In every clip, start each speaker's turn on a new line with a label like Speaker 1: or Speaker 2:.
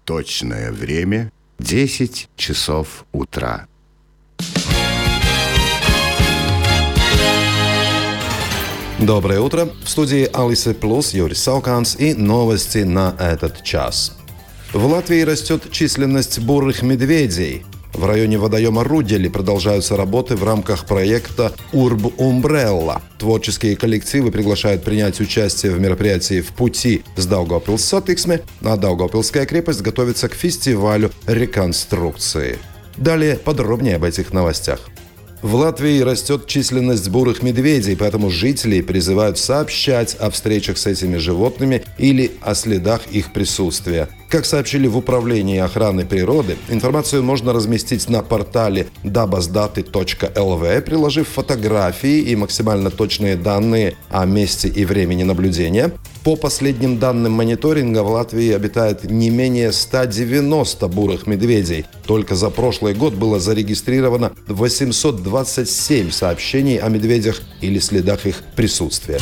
Speaker 1: Точное время 10 часов утра.
Speaker 2: Доброе утро. В студии Алисы Плюс Юрий Сауканс и новости на этот час. В Латвии растет численность бурых медведей. В районе водоема Рудели продолжаются работы в рамках проекта «Урб Умбрелла». Творческие коллективы приглашают принять участие в мероприятии «В пути» с Даугавпилс-Сатиксме, а Даугавпилская крепость готовится к фестивалю реконструкции. Далее подробнее об этих новостях. В Латвии растет численность бурых медведей, поэтому жители призывают сообщать о встречах с этими животными или о следах их присутствия. Как сообщили в Управлении охраны природы, информацию можно разместить на портале dabasdati.lv, приложив фотографии и максимально точные данные о месте и времени наблюдения. По последним данным мониторинга, в Латвии обитает не менее 190 бурых медведей. Только за прошлый год было зарегистрировано 827 сообщений о медведях или следах их присутствия.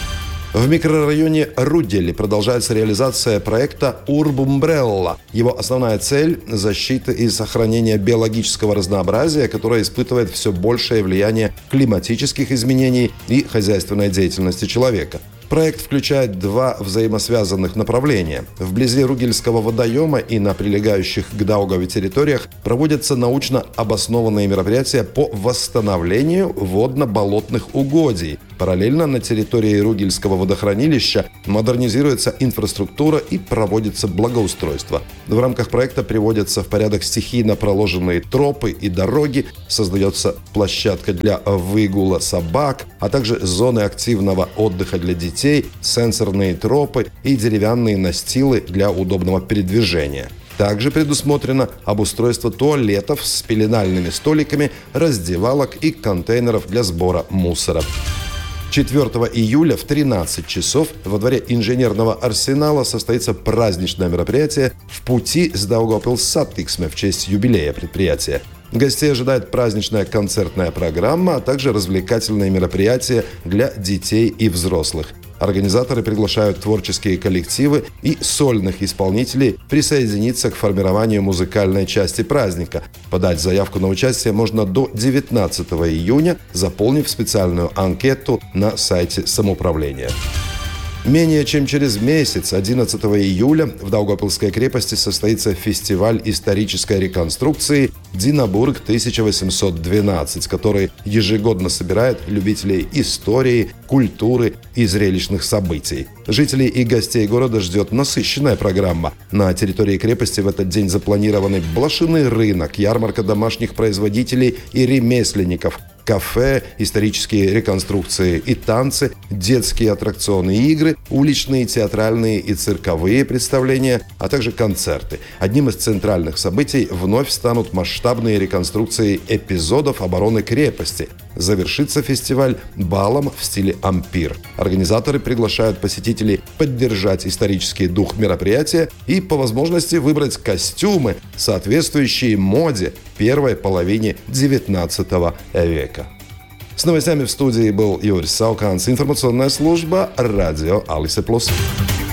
Speaker 2: В микрорайоне Рудели продолжается реализация проекта «Урб Умбрелла». Его основная цель – защита и сохранение биологического разнообразия, которое испытывает все большее влияние климатических изменений и хозяйственной деятельности человека. Проект включает два взаимосвязанных направления. Вблизи Ругельского водоема и на прилегающих к Даугаве территориях проводятся научно обоснованные мероприятия по восстановлению водно-болотных угодий. Параллельно на территории Ругельского водохранилища модернизируется инфраструктура и проводится благоустройство. В рамках проекта приводятся в порядок стихийно проложенные тропы и дороги, создается площадка для выгула собак, а также зоны активного отдыха для детей, сенсорные тропы и деревянные настилы для удобного передвижения. Также предусмотрено обустройство туалетов с пеленальными столиками, раздевалок и контейнеров для сбора мусора. 4 июля в 13 часов во дворе инженерного арсенала состоится праздничное мероприятие «В пути» с Даугавпилс-Сатиксме в честь юбилея предприятия. Гостей ожидает праздничная концертная программа, а также развлекательные мероприятия для детей и взрослых. Организаторы приглашают творческие коллективы и сольных исполнителей присоединиться к формированию музыкальной части праздника. Подать заявку на участие можно до 19 июня, заполнив специальную анкету на сайте самоуправления. Менее чем через месяц, 11 июля, в Даугавпилской крепости состоится фестиваль исторической реконструкции «Динабург 1812», который ежегодно собирает любителей истории, культуры и зрелищных событий. Жителей и гостей города ждет насыщенная программа. На территории крепости в этот день запланированы блошиный рынок, ярмарка домашних производителей и ремесленников, кафе, исторические реконструкции и танцы, детские аттракционы и игры, уличные, театральные и цирковые представления, а также концерты. Одним из центральных событий вновь станут масштабные реконструкции эпизодов обороны крепости. Завершится фестиваль балом в стиле ампир. Организаторы приглашают посетителей поддержать исторический дух мероприятия и по возможности выбрать костюмы, соответствующие моде первой половине XIX века. С новостями в студии был Юрий Сауканс, информационная служба «Радио Алисы Плюс».